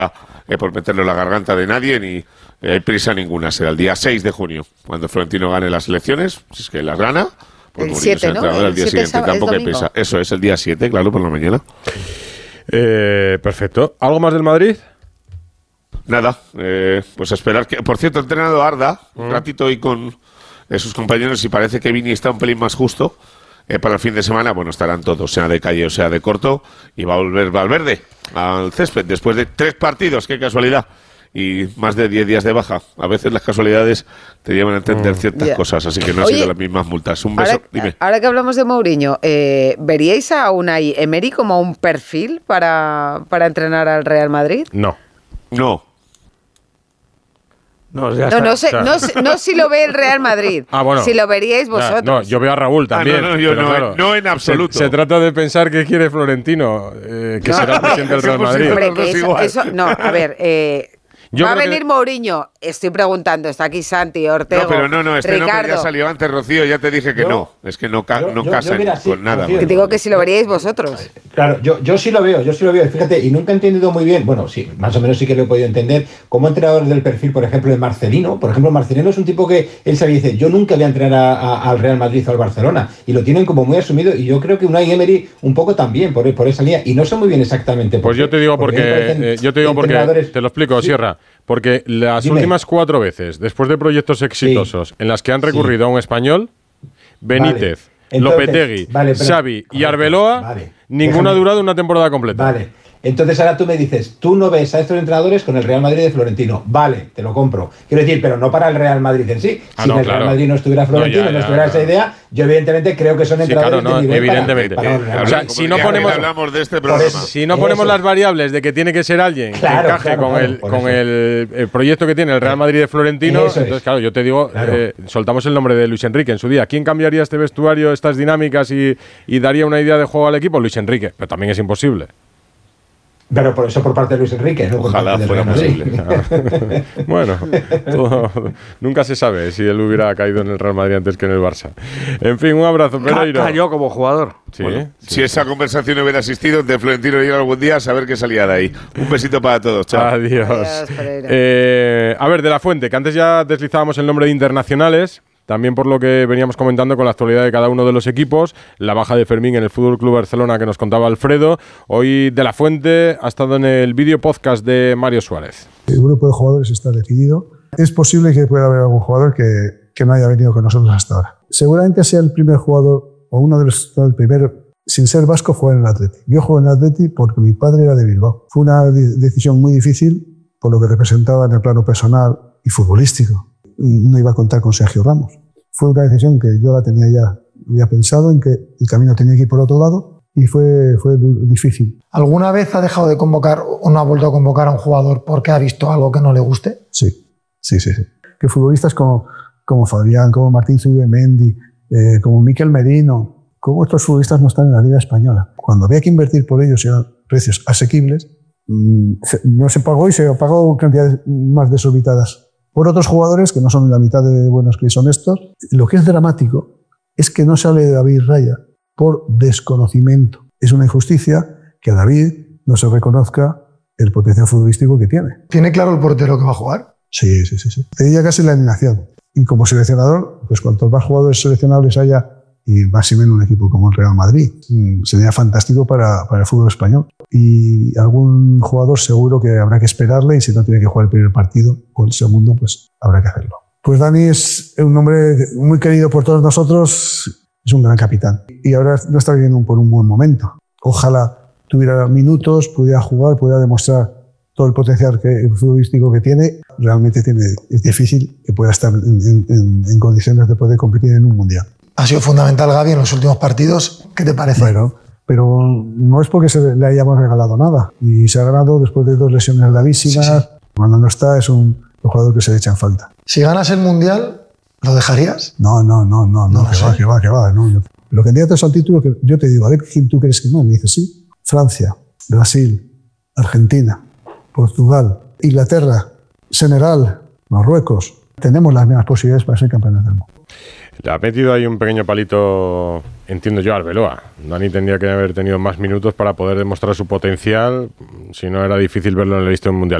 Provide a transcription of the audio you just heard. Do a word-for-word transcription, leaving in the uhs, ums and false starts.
eh, por meterlo en la garganta de nadie, ni eh, hay prisa ninguna. Será el día seis de junio, cuando Florentino gane las elecciones, si es que las gana. Pues el siete, ¿no? El, el día siguiente, sábado, tampoco hay prisa. Eso es, el día siete, claro, por la mañana. Eh, perfecto. ¿Algo más del Madrid? Nada, eh, pues esperar que... Por cierto, ha entrenado Arda un mm. ratito hoy con eh, sus compañeros y parece que Vini está un pelín más justo. Eh, para el fin de semana, bueno, estarán todos, sea de calle o sea de corto, y va a volver Valverde al césped después de tres partidos, qué casualidad, y más de diez días de baja. A veces las casualidades te llevan a entender ciertas yeah. cosas, así que no han sido las mismas multas. Un beso, ahora, dime. Ahora que hablamos de Mourinho, eh, ¿veríais a Unai Emery como un perfil para, para entrenar al Real Madrid? No. No. No, ya no, no, sé, o sea. no, no si lo ve el Real Madrid, ah, bueno, si lo veríais vosotros. Ya, no, yo veo a Raúl también. Ah, no, no, yo pero no, claro, no en absoluto. Se, se trata de pensar que quiere Florentino, eh, que no, será presidente del Real Madrid. Hombre, que eso, eso, no, a ver, eh, Yo va a venir que... Mourinho. Estoy preguntando, está aquí Santi, Ortega. No, pero no, no, este Ricardo. nombre ya salió antes, Rocío, ya te dije que yo, no. Es que no, ca yo, no yo, casan yo, mira, sí, con nada. Rocío, que digo que si lo veríais vosotros. Claro, yo, yo sí lo veo, yo sí lo veo. Fíjate, y nunca he entendido muy bien, bueno, sí, más o menos sí que lo he podido entender, como entrenador del perfil, por ejemplo, de Marcelino. Por ejemplo, Marcelino es un tipo que él sabía y dice, yo nunca voy a entrenar a, a, al Real Madrid o al Barcelona. Y lo tienen como muy asumido, y yo creo que Unai Emery un poco también por, por esa línea. Y no sé muy bien exactamente por Pues qué. yo te digo porque, porque eh, yo te digo porque, te lo explico, sí. Sierra. Porque las Dime. últimas cuatro veces, después de proyectos exitosos, sí. en las que han recurrido sí. a un español, Benítez, vale. Entonces, Lopetegui, vale, pero, Xavi y Arbeloa, vale. ninguna Déjame. ha durado una temporada completa. Vale. Entonces ahora tú me dices, tú no ves a estos entrenadores con el Real Madrid de Florentino. Vale, te lo compro. Quiero decir, pero no para el Real Madrid en sí. Ah, si no, en el claro. Real Madrid no estuviera Florentino, no, ya, ya, no estuviera ya, esa idea, yo evidentemente creo que son sí, entrenadores claro, no, de nivel evidentemente. para, para eh, o sea, si no ponemos, hablamos de este programa. si no ponemos las variables de que tiene que ser alguien claro, que encaje claro, con, claro, el, con el, el proyecto que tiene el Real Madrid de Florentino, entonces es. claro, yo te digo, claro. eh, soltamos el nombre de Luis Enrique en su día. ¿Quién cambiaría este vestuario, estas dinámicas y, y daría una idea de juego al equipo? Luis Enrique, pero también es imposible. Pero por eso por parte de Luis Enrique, ¿no? Ojalá fuera posible. Bueno, todo, nunca se sabe si él hubiera caído en el Real Madrid antes que en el Barça. En fin, un abrazo, Pereiro. Cayó como jugador. Sí, bueno, sí. Si esa conversación hubiera asistido de Florentino llega algún día, a saber qué salía de ahí. Un besito para todos, chao. Adiós. Adiós eh, a ver, de la Fuente, que antes ya deslizábamos el nombre de internacionales. También por lo que veníamos comentando con la actualidad de cada uno de los equipos, la baja de Fermín en el Fútbol Club Barcelona que nos contaba Alfredo. Hoy De la Fuente ha estado en el vídeo podcast de Mario Suárez. El grupo de jugadores está decidido. Es posible que pueda haber algún jugador que, que no haya venido con nosotros hasta ahora. Seguramente sea el primer jugador o uno de los el primero, sin ser vasco, jugar en el Atleti. Yo juego en el Atleti porque mi padre era de Bilbao. Fue una de- decisión muy difícil por lo que representaba en el plano personal y futbolístico. No iba a contar con Sergio Ramos. Fue una decisión que yo la tenía ya, había pensado en que el camino tenía que ir por otro lado y fue, fue difícil. ¿Alguna vez ha dejado de convocar o no ha vuelto a convocar a un jugador porque ha visto algo que no le guste? Sí, sí, sí. sí. Que futbolistas como, como Fabián, como Martín Zubimendi, eh, como Miquel Merino, como estos futbolistas no están en la Liga Española. Cuando había que invertir por ellos y a precios asequibles, mmm, se, no se pagó y se pagó cantidades más desorbitadas. Por otros jugadores, que no son la mitad de buenos que son estos, lo que es dramático es que no se hable de David Raya por desconocimiento. Es una injusticia que a David no se reconozca el potencial futbolístico que tiene. ¿Tiene claro el portero que va a jugar? Sí, sí, sí. sí. Te diría casi la alineación. Y como seleccionador, pues cuantos más jugadores seleccionables haya, y más y menos un equipo como el Real Madrid, sería fantástico para, para el fútbol español. Y algún jugador seguro que habrá que esperarle, y si no tiene que jugar el primer partido o el segundo, pues habrá que hacerlo. Pues Dani es un hombre muy querido por todos nosotros, es un gran capitán y ahora no está viviendo por un buen momento. Ojalá tuviera minutos, pudiera jugar, pudiera demostrar todo el potencial que, futbolístico que tiene. Realmente tiene, es difícil que pueda estar en, en, en condiciones de poder competir en un mundial. Ha sido fundamental Gavi en los últimos partidos. ¿Qué te parece? Bueno, pero no es porque se le hayamos regalado nada. Y se ha ganado después de dos lesiones gravísimas. Sí, sí. Cuando no está, es un, un jugador que se le echa en falta. Si ganas el mundial, ¿lo dejarías? No, no, no, no, no, no que, va, que va, que va, no, no. Los candidatos al título, que yo te digo, a ver quién tú crees que no. Me dices, sí, Francia, Brasil, Argentina, Portugal, Inglaterra, Senegal, Marruecos, tenemos las mismas posibilidades para ser campeones del mundo. Le ha metido ahí un pequeño palito, entiendo yo, al Arbeloa. Dani tendría que haber tenido más minutos para poder demostrar su potencial, si no era difícil verlo en la lista mundial.